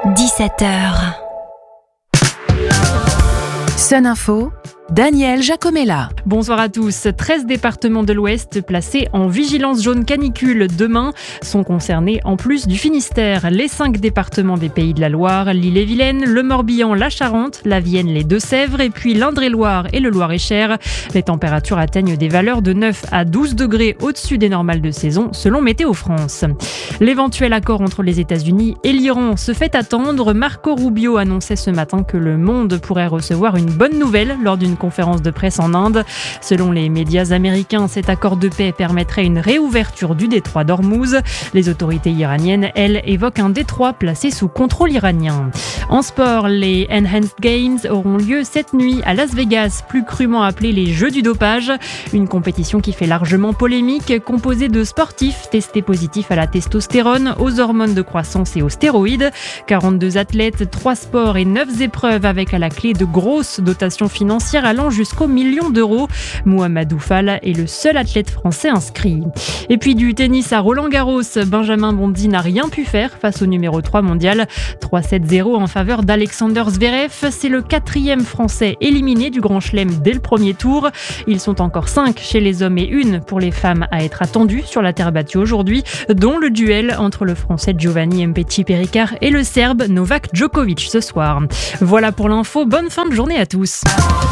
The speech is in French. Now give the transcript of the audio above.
17h. Sun Info, Daniel Giacomella. Bonsoir à tous. 13 départements de l'Ouest placés en vigilance jaune canicule demain sont concernés en plus du Finistère. Les 5 départements des Pays de la Loire, l'Ille-et-Vilaine, le Morbihan, la Charente, la Vienne, les Deux-Sèvres et puis l'Indre-et-Loire et le Loir-et-Cher. Les températures atteignent des valeurs de 9 à 12 degrés au-dessus des normales de saison selon Météo France. L'éventuel accord entre les États-Unis et l'Iran se fait attendre. Marco Rubio annonçait ce matin que le monde pourrait recevoir une bonne nouvelle lors d'une conférence de presse en Inde. Selon les médias américains, cet accord de paix permettrait une réouverture du détroit d'Ormuz. Les autorités iraniennes, elles, évoquent un détroit placé sous contrôle iranien. En sport, les Enhanced Games auront lieu cette nuit à Las Vegas, plus crûment appelés les Jeux du dopage. Une compétition qui fait largement polémique, composée de sportifs testés positifs à la testostérone, aux hormones de croissance et aux stéroïdes. 42 athlètes, 3 sports et 9 épreuves avec à la clé de grosses dotations financières allant jusqu'au million d'euros. Mohamedou Fall est le seul athlète français inscrit. Et puis du tennis à Roland-Garros, Benjamin Bonzi n'a rien pu faire face au numéro 3 mondial. 3-7-0 en faveur d'Alexander Zverev. C'est le 4e français éliminé du Grand Chelem dès le premier tour. Ils sont encore 5 chez les hommes et 1 pour les femmes à être attendues sur la terre battue aujourd'hui, dont le duel entre le français Giovanni Mpetshi-Perricard et le serbe Novak Djokovic ce soir. Voilà pour l'info, bonne fin de journée à tous.